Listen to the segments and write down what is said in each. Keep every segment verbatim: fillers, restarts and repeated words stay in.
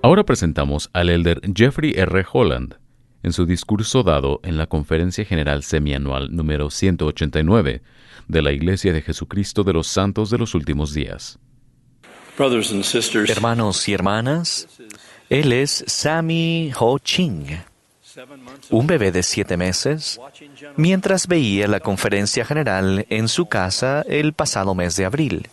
Ahora presentamos al elder Jeffrey R. Holland en su discurso dado en la Conferencia General Semianual número ciento ochenta y nueve de la Iglesia de Jesucristo de los Santos de los Últimos Días. Hermanos y hermanas, él es Sammy Ho Ching, un bebé de siete meses, mientras veía la conferencia general en su casa el pasado mes de abril.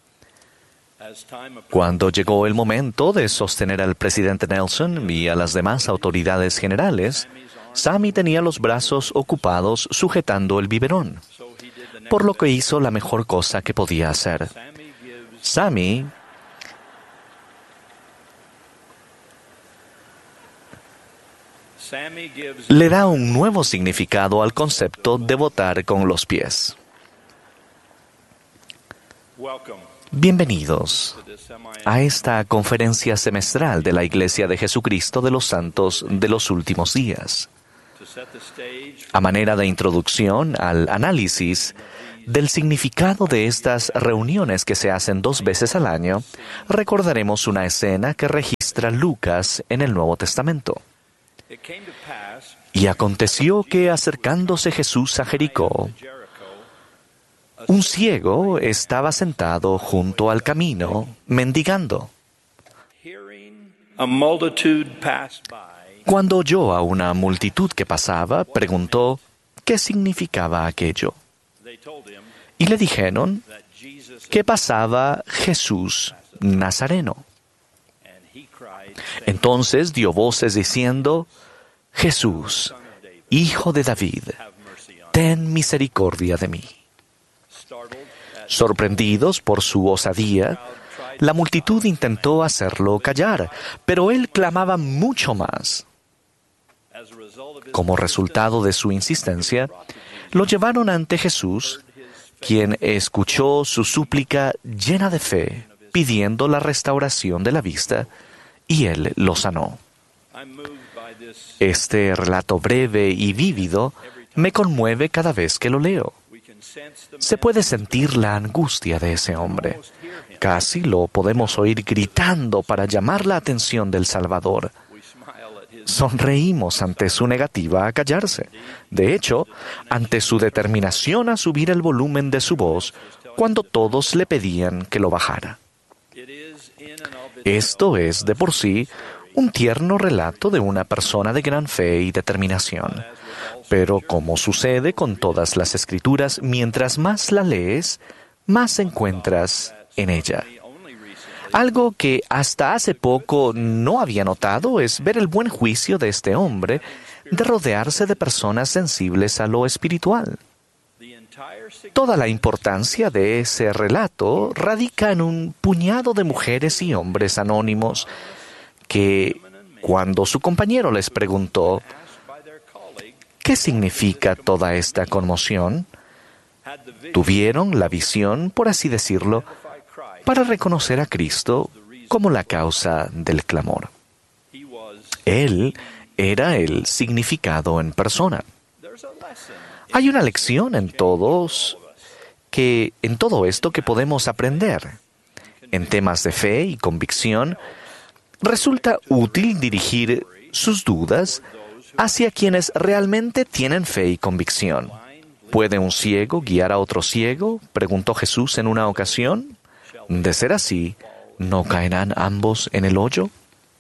Cuando llegó el momento de sostener al presidente Nelson y a las demás autoridades generales, Sammy tenía los brazos ocupados sujetando el biberón, por lo que hizo la mejor cosa que podía hacer. Sammy le da un nuevo significado al concepto de votar con los pies. Bienvenidos a esta conferencia semestral de la Iglesia de Jesucristo de los Santos de los Últimos Días. A manera de introducción al análisis del significado de estas reuniones que se hacen dos veces al año, recordaremos una escena que registra Lucas en el Nuevo Testamento. Y aconteció que, acercándose Jesús a Jericó, un ciego estaba sentado junto al camino, mendigando. Cuando oyó a una multitud que pasaba, preguntó qué significaba aquello. Y le dijeron que pasaba Jesús Nazareno. Entonces dio voces diciendo: Jesús, Hijo de David, ten misericordia de mí. Sorprendidos por su osadía, la multitud intentó hacerlo callar, pero él clamaba mucho más. Como resultado de su insistencia, lo llevaron ante Jesús, quien escuchó su súplica llena de fe, pidiendo la restauración de la vista, y él lo sanó. Este relato breve y vívido me conmueve cada vez que lo leo. Se puede sentir la angustia de ese hombre. Casi lo podemos oír gritando para llamar la atención del Salvador. Sonreímos ante su negativa a callarse. De hecho, ante su determinación a subir el volumen de su voz cuando todos le pedían que lo bajara. Esto es, de por sí, un tierno relato de una persona de gran fe y determinación. Pero como sucede con todas las Escrituras, mientras más la lees, más encuentras en ella. Algo que hasta hace poco no había notado es ver el buen juicio de este hombre de rodearse de personas sensibles a lo espiritual. Toda la importancia de ese relato radica en un puñado de mujeres y hombres anónimos que, cuando su compañero les preguntó ¿qué significa toda esta conmoción?, tuvieron la visión, por así decirlo, para reconocer a Cristo como la causa del clamor. Él era el significado en persona. Hay una lección en todos que, en todo esto que podemos aprender. En temas de fe y convicción, resulta útil dirigir sus dudas hacia quienes realmente tienen fe y convicción. ¿Puede un ciego guiar a otro ciego?, preguntó Jesús en una ocasión. De ser así, ¿no caerán ambos en el hoyo?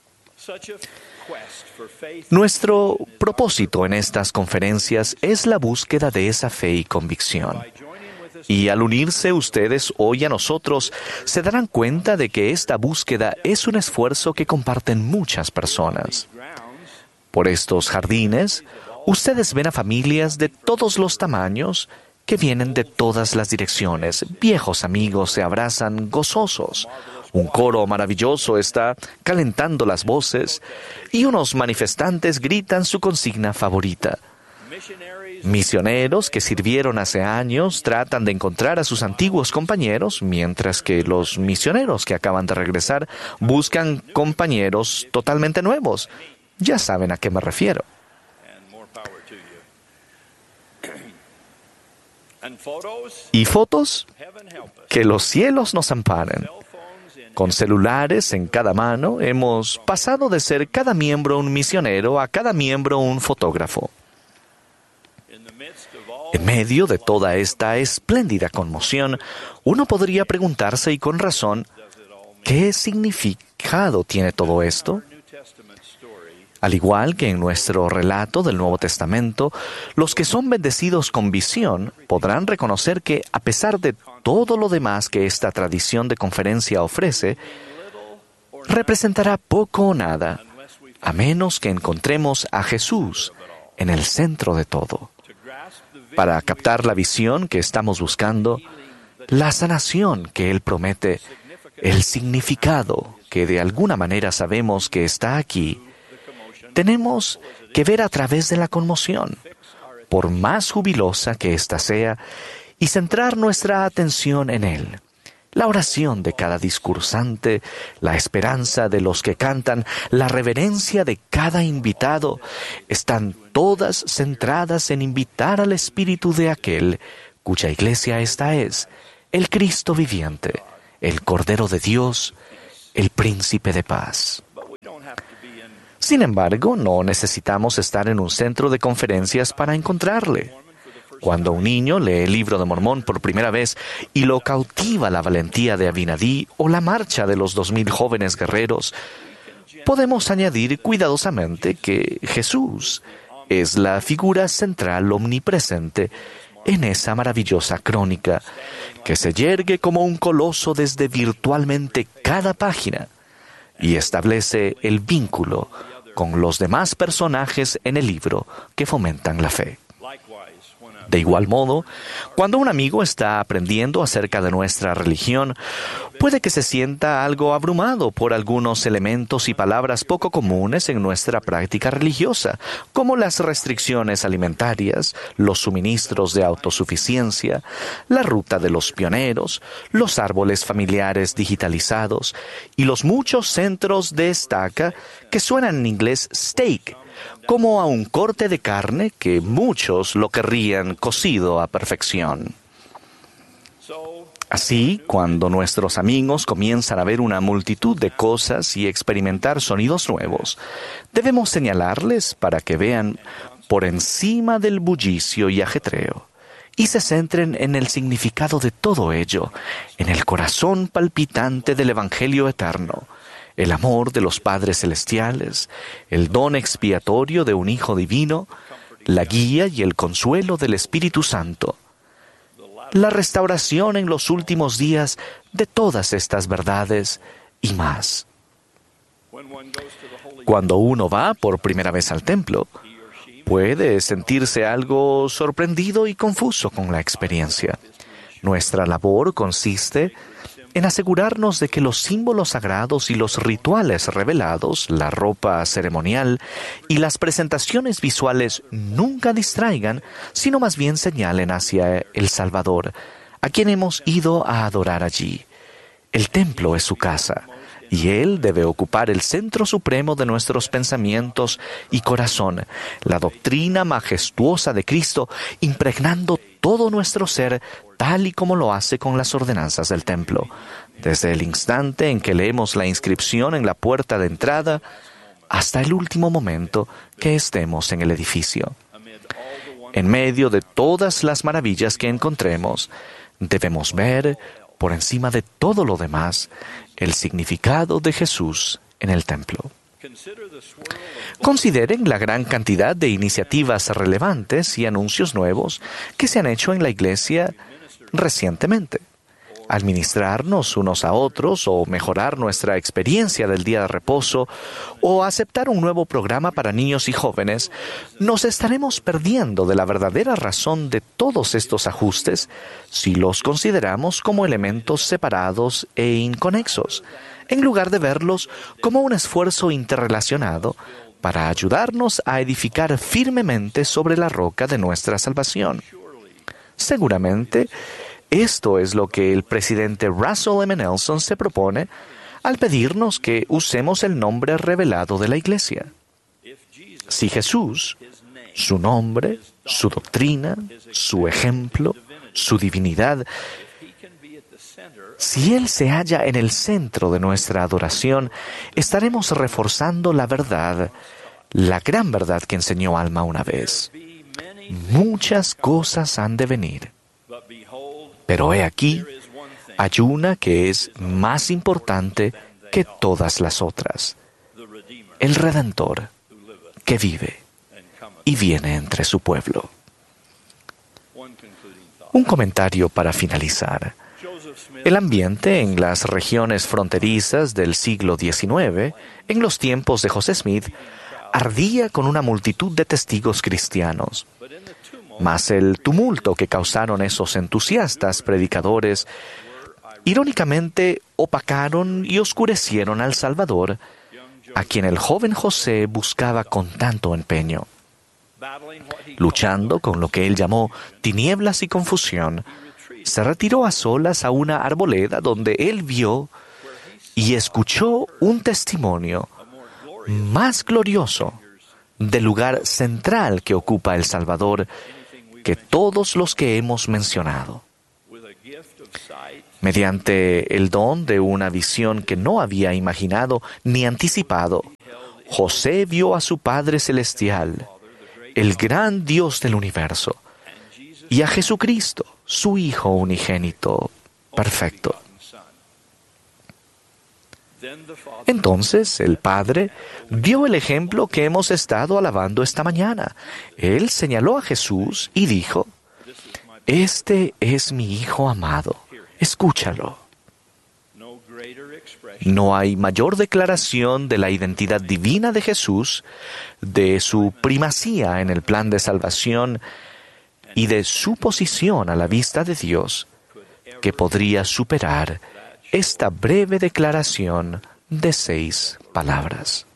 Nuestro propósito en estas conferencias es la búsqueda de esa fe y convicción. Y al unirse ustedes hoy a nosotros, se darán cuenta de que esta búsqueda es un esfuerzo que comparten muchas personas. Por estos jardines, ustedes ven a familias de todos los tamaños que vienen de todas las direcciones. Viejos amigos se abrazan gozosos. Un coro maravilloso está calentando las voces y unos manifestantes gritan su consigna favorita. Misioneros que sirvieron hace años tratan de encontrar a sus antiguos compañeros, mientras que los misioneros que acaban de regresar buscan compañeros totalmente nuevos. Ya saben a qué me refiero. Y fotos, que los cielos nos amparen. Con celulares en cada mano, hemos pasado de ser cada miembro un misionero a cada miembro un fotógrafo. En medio de toda esta espléndida conmoción, uno podría preguntarse, y con razón, ¿qué significado tiene todo esto? Al igual que en nuestro relato del Nuevo Testamento, los que son bendecidos con visión podrán reconocer que, a pesar de todo lo demás que esta tradición de conferencia ofrece, representará poco o nada, a menos que encontremos a Jesús en el centro de todo. Para captar la visión que estamos buscando, la sanación que Él promete, el significado que de alguna manera sabemos que está aquí, tenemos que ver a través de la conmoción, por más jubilosa que ésta sea, y centrar nuestra atención en Él. La oración de cada discursante, la esperanza de los que cantan, la reverencia de cada invitado, están todas centradas en invitar al Espíritu de aquel cuya iglesia esta es, el Cristo viviente, el Cordero de Dios, el Príncipe de Paz. Sin embargo, no necesitamos estar en un centro de conferencias para encontrarle. Cuando un niño lee el Libro de Mormón por primera vez y lo cautiva la valentía de Abinadí o la marcha de los dos mil jóvenes guerreros, podemos añadir cuidadosamente que Jesús es la figura central omnipresente en esa maravillosa crónica, que se yergue como un coloso desde virtualmente cada página y establece el vínculo con los demás personajes en el libro que fomentan la fe. De igual modo, cuando un amigo está aprendiendo acerca de nuestra religión, puede que se sienta algo abrumado por algunos elementos y palabras poco comunes en nuestra práctica religiosa, como las restricciones alimentarias, los suministros de autosuficiencia, la ruta de los pioneros, los árboles familiares digitalizados y los muchos centros de estaca que suenan en inglés steak, como a un corte de carne que muchos lo querrían cocido a perfección. Así, cuando nuestros amigos comienzan a ver una multitud de cosas y experimentar sonidos nuevos, debemos señalarles para que vean por encima del bullicio y ajetreo y se centren en el significado de todo ello, en el corazón palpitante del Evangelio eterno, el amor de los padres celestiales, el don expiatorio de un Hijo divino, la guía y el consuelo del Espíritu Santo, la restauración en los últimos días de todas estas verdades y más. Cuando uno va por primera vez al templo, puede sentirse algo sorprendido y confuso con la experiencia. Nuestra labor consiste en asegurarnos de que los símbolos sagrados y los rituales revelados, la ropa ceremonial y las presentaciones visuales nunca distraigan, sino más bien señalen hacia el Salvador, a quien hemos ido a adorar allí. El templo es su casa, y Él debe ocupar el centro supremo de nuestros pensamientos y corazón, la doctrina majestuosa de Cristo, impregnando todo nuestro ser, tal y como lo hace con las ordenanzas del templo, desde el instante en que leemos la inscripción en la puerta de entrada hasta el último momento que estemos en el edificio. En medio de todas las maravillas que encontremos, debemos ver, por encima de todo lo demás, el significado de Jesús en el templo. Consideren la gran cantidad de iniciativas relevantes y anuncios nuevos que se han hecho en la Iglesia recientemente. Administrarnos unos a otros o mejorar nuestra experiencia del día de reposo o aceptar un nuevo programa para niños y jóvenes, nos estaremos perdiendo de la verdadera razón de todos estos ajustes si los consideramos como elementos separados e inconexos, en lugar de verlos como un esfuerzo interrelacionado para ayudarnos a edificar firmemente sobre la roca de nuestra salvación. Seguramente, esto es lo que el presidente Russell M. Nelson se propone al pedirnos que usemos el nombre revelado de la Iglesia. Si Jesús, su nombre, su doctrina, su ejemplo, su divinidad, Si Él se halla en el centro de nuestra adoración, estaremos reforzando la verdad, la gran verdad que enseñó Alma una vez. Muchas cosas han de venir, pero he aquí, hay una que es más importante que todas las otras: el Redentor, que vive y viene entre su pueblo. Un comentario para finalizar. El ambiente en las regiones fronterizas del siglo diecinueve, en los tiempos de José Smith, ardía con una multitud de testigos cristianos. Mas el tumulto que causaron esos entusiastas predicadores, irónicamente opacaron y oscurecieron al Salvador, a quien el joven José buscaba con tanto empeño. Luchando con lo que él llamó tinieblas y confusión, se retiró a solas a una arboleda donde él vio y escuchó un testimonio más glorioso del lugar central que ocupa el Salvador que todos los que hemos mencionado. Mediante el don de una visión que no había imaginado ni anticipado, José vio a su Padre Celestial, el gran Dios del universo, y a Jesucristo, su Hijo unigénito, perfecto. Entonces el Padre dio el ejemplo que hemos estado alabando esta mañana. Él señaló a Jesús y dijo: «Este es mi Hijo amado, escúchalo». No hay mayor declaración de la identidad divina de Jesús, de su primacía en el plan de salvación y de su posición a la vista de Dios, que podría superar esta breve declaración de seis palabras.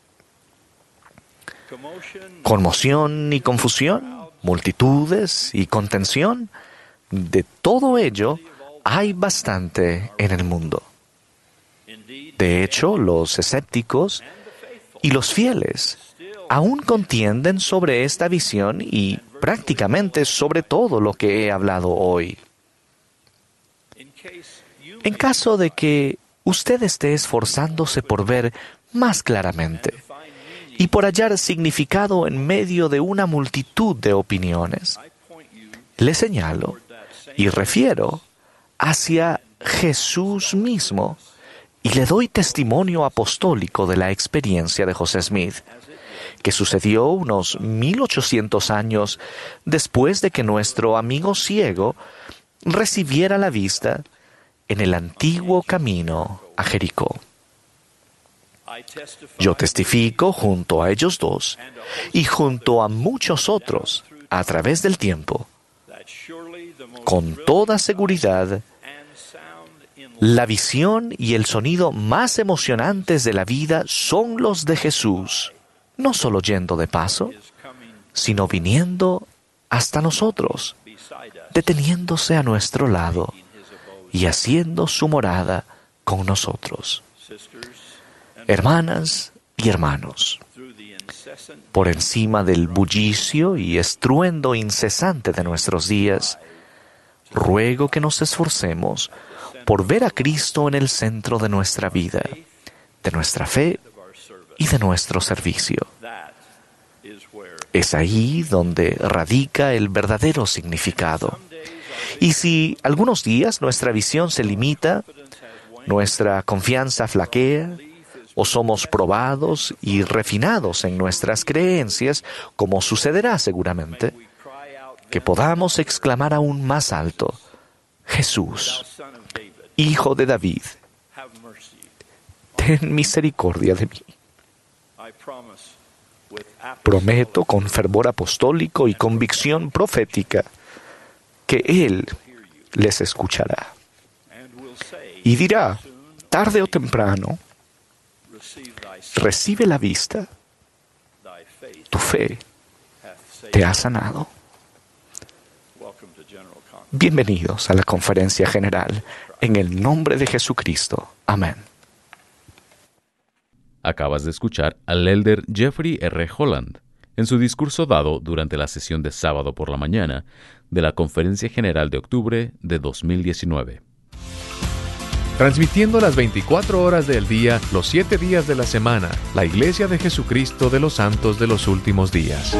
Conmoción y confusión, multitudes y contención, de todo ello hay bastante en el mundo. De hecho, los escépticos y los fieles aún contienden sobre esta visión y prácticamente sobre todo lo que he hablado hoy. En caso de que usted esté esforzándose por ver más claramente y por hallar significado en medio de una multitud de opiniones, le señalo y refiero hacia Jesús mismo y le doy testimonio apostólico de la experiencia de José Smith, que sucedió unos mil ochocientos años después de que nuestro amigo ciego recibiera la vista en el antiguo camino a Jericó. Yo testifico junto a ellos dos y junto a muchos otros a través del tiempo, con toda seguridad, la visión y el sonido más emocionantes de la vida son los de Jesús, no solo yendo de paso, sino viniendo hasta nosotros, deteniéndose a nuestro lado y haciendo su morada con nosotros. Hermanas y hermanos, por encima del bullicio y estruendo incesante de nuestros días, ruego que nos esforcemos por ver a Cristo en el centro de nuestra vida, de nuestra fe y de nuestro servicio. Es ahí donde radica el verdadero significado. Y si algunos días nuestra visión se limita, nuestra confianza flaquea, o somos probados y refinados en nuestras creencias, como sucederá seguramente, que podamos exclamar aún más alto: Jesús, Hijo de David, ten misericordia de mí. Prometo con fervor apostólico y convicción profética que Él les escuchará y dirá, tarde o temprano: recibe la vista, tu fe te ha sanado. Bienvenidos a la Conferencia General, en el nombre de Jesucristo. Amén. Acabas de escuchar al elder Jeffrey R. Holland en su discurso dado durante la sesión de sábado por la mañana de la Conferencia General de octubre de dos mil diecinueve. transmitiendo las veinticuatro horas del día, los siete días de la semana, la Iglesia de Jesucristo de los Santos de los Últimos Días.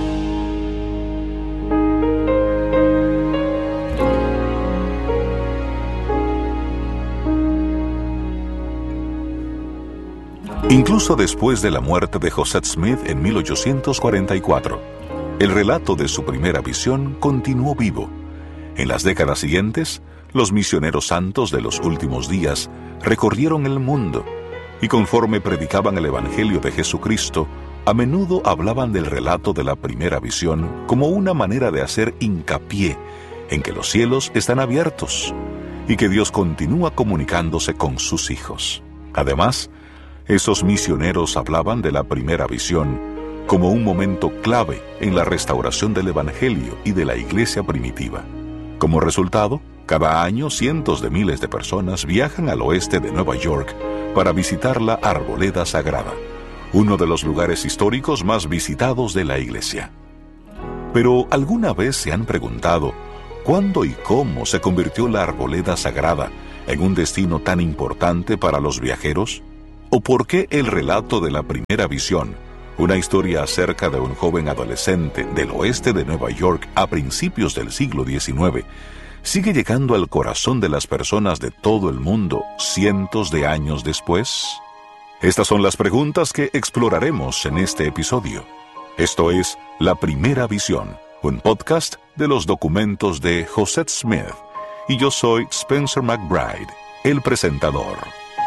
Incluso después de la muerte de Joseph Smith en mil ochocientos cuarenta y cuatro, el relato de su primera visión continuó vivo. En las décadas siguientes, los misioneros santos de los últimos días recorrieron el mundo y conforme predicaban el Evangelio de Jesucristo, a menudo hablaban del relato de la primera visión como una manera de hacer hincapié en que los cielos están abiertos y que Dios continúa comunicándose con sus hijos. Además, esos misioneros hablaban de la primera visión como un momento clave en la restauración del Evangelio y de la iglesia primitiva. Como resultado, cada año cientos de miles de personas viajan al oeste de Nueva York para visitar la Arboleda Sagrada, uno de los lugares históricos más visitados de la iglesia. Pero ¿alguna vez se han preguntado cuándo y cómo se convirtió la Arboleda Sagrada en un destino tan importante para los viajeros? ¿O por qué el relato de la primera visión, una historia acerca de un joven adolescente del oeste de Nueva York a principios del siglo diecinueve, sigue llegando al corazón de las personas de todo el mundo cientos de años después? Estas son las preguntas que exploraremos en este episodio. Esto es La Primera Visión, un podcast de los documentos de Joseph Smith, y yo soy Spencer McBride, el presentador.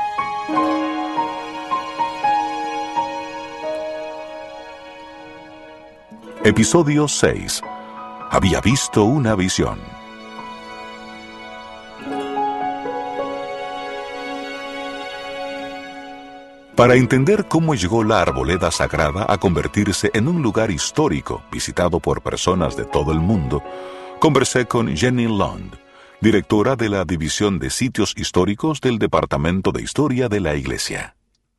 Episodio seis. Había visto una visión. Para entender cómo llegó la Arboleda Sagrada a convertirse en un lugar histórico visitado por personas de todo el mundo, conversé con Jenny Lund, directora de la División de Sitios Históricos del Departamento de Historia de la Iglesia.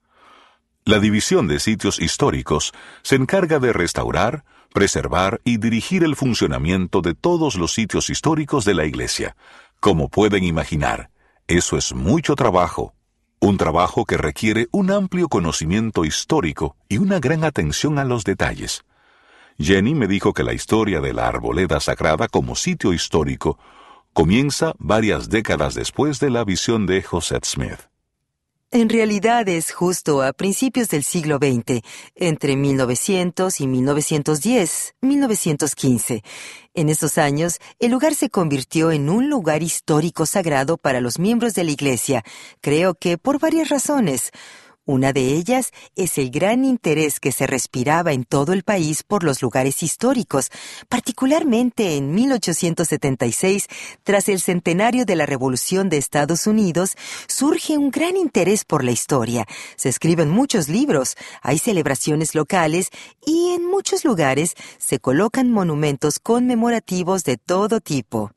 La División de Sitios Históricos se encarga de restaurar, preservar y dirigir el funcionamiento de todos los sitios históricos de la Iglesia. Como pueden imaginar, eso es mucho trabajo, un trabajo que requiere un amplio conocimiento histórico y una gran atención a los detalles. Jenny me dijo que la historia de la Arboleda Sagrada como sitio histórico comienza varias décadas después de la visión de Joseph Smith. En realidad es justo a principios del siglo veinte, entre mil novecientos y mil novecientos diez, mil novecientos quince. En estos años, el lugar se convirtió en un lugar histórico sagrado para los miembros de la Iglesia, creo que por varias razones. Una de ellas es el gran interés que se respiraba en todo el país por los lugares históricos, particularmente en mil ochocientos setenta y seis, tras el centenario de la Revolución de Estados Unidos, surge un gran interés por la historia. Se escriben muchos libros, hay celebraciones locales y en muchos lugares se colocan monumentos conmemorativos de todo tipo.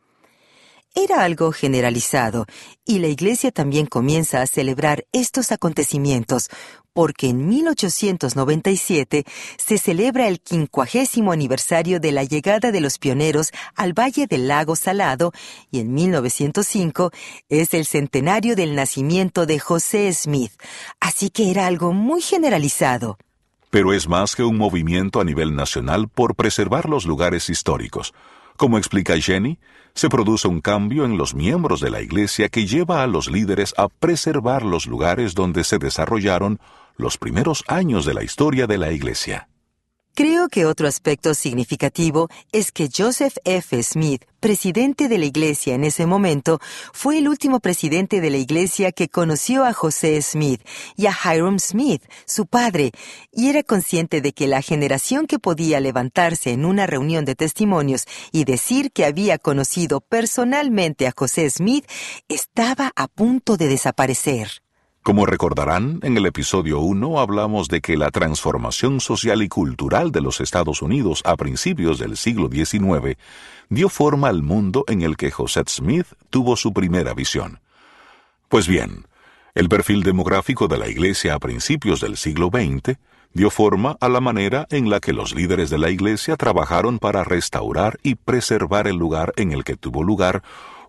Era algo generalizado, y la Iglesia también comienza a celebrar estos acontecimientos, porque en mil ochocientos noventa y siete se celebra el quincuagésimo aniversario de la llegada de los pioneros al Valle del Lago Salado, y en mil novecientos cinco es el centenario del nacimiento de José Smith, así que era algo muy generalizado. Pero es más que un movimiento a nivel nacional por preservar los lugares históricos. Como explica Jenny, se produce un cambio en los miembros de la Iglesia que lleva a los líderes a preservar los lugares donde se desarrollaron los primeros años de la historia de la Iglesia. Creo que otro aspecto significativo es que Joseph F. Smith, presidente de la Iglesia en ese momento, fue el último presidente de la Iglesia que conoció a José Smith y a Hyrum Smith, su padre, y era consciente de que la generación que podía levantarse en una reunión de testimonios y decir que había conocido personalmente a José Smith estaba a punto de desaparecer. Como recordarán, en el episodio uno hablamos de que la transformación social y cultural de los Estados Unidos a principios del siglo diecinueve dio forma al mundo en el que Joseph Smith tuvo su primera visión. Pues bien, el perfil demográfico de la Iglesia a principios del siglo veinte dio forma a la manera en la que los líderes de la Iglesia trabajaron para restaurar y preservar el lugar en el que tuvo lugar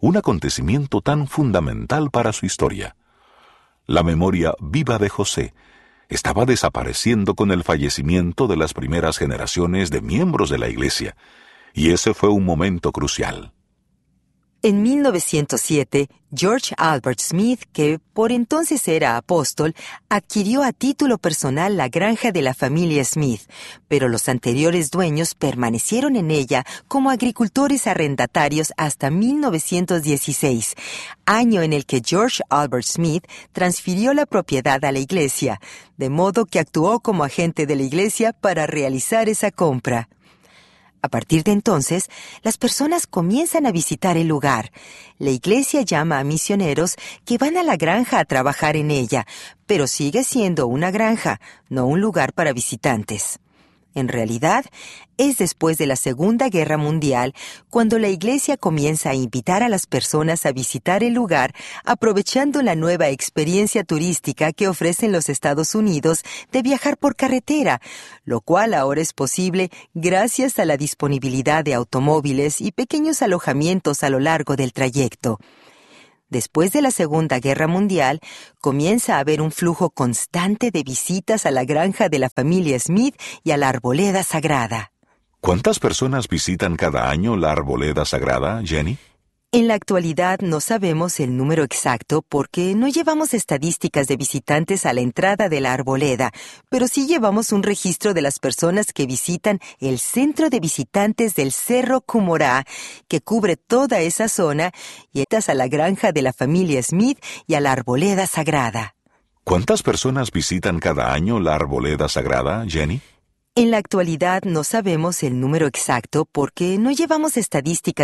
un acontecimiento tan fundamental para su historia. La memoria viva de José estaba desapareciendo con el fallecimiento de las primeras generaciones de miembros de la Iglesia, y ese fue un momento crucial. En mil novecientos siete, George Albert Smith, que por entonces era apóstol, adquirió a título personal la granja de la familia Smith, pero los anteriores dueños permanecieron en ella como agricultores arrendatarios hasta mil novecientos dieciséis, año en el que George Albert Smith transfirió la propiedad a la iglesia, de modo que actuó como agente de la iglesia para realizar esa compra. A partir de entonces, las personas comienzan a visitar el lugar. La iglesia llama a misioneros que van a la granja a trabajar en ella, pero sigue siendo una granja, no un lugar para visitantes. En realidad, es después de la Segunda Guerra Mundial cuando la iglesia comienza a invitar a las personas a visitar el lugar, aprovechando la nueva experiencia turística que ofrecen los Estados Unidos de viajar por carretera, lo cual ahora es posible gracias a la disponibilidad de automóviles y pequeños alojamientos a lo largo del trayecto. Después de la Segunda Guerra Mundial, comienza a haber un flujo constante de visitas a la granja de la familia Smith y a la arboleda sagrada. ¿Cuántas personas visitan cada año la arboleda sagrada, Jenny? En la actualidad no sabemos el número exacto porque no llevamos estadísticas de visitantes a la entrada de la arboleda, pero sí llevamos un registro de las personas que visitan el centro de visitantes del Cerro Cumorá, que cubre toda esa zona, y estas a la granja de la familia Smith y a la arboleda sagrada. ¿Cuántas personas visitan cada año la arboleda sagrada, Jenny? En la actualidad no sabemos el número exacto porque no llevamos estadísticas